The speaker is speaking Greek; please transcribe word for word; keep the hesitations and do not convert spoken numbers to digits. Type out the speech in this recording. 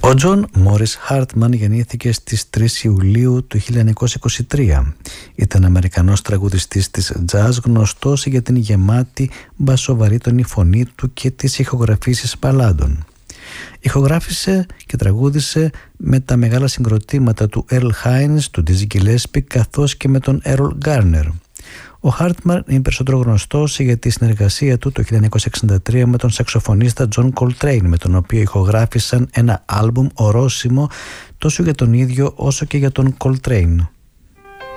Ο Τζον Μόρις Χάρτμαν γεννήθηκε στις τρεις Ιουλίου του χίλια εννιακόσια είκοσι τρία. Ήταν Αμερικανός τραγουδιστής της τζαζ, γνωστός για την γεμάτη μπασοβαρύτονη φωνή του και τις ηχογραφήσεις μπαλάντων. Ηχογράφησε και τραγούδισε με τα μεγάλα συγκροτήματα του Earl Hines, του Dizzy Gillespie καθώς και με τον Errol Garner. Ο Χάρτμαν είναι περισσότερο γνωστός για τη συνεργασία του το χίλια εννιακόσια εξήντα τρία με τον σαξοφωνίστα John Coltrane, με τον οποίο ηχογράφησαν ένα άλμπουμ ορόσημο τόσο για τον ίδιο όσο και για τον Coltrane.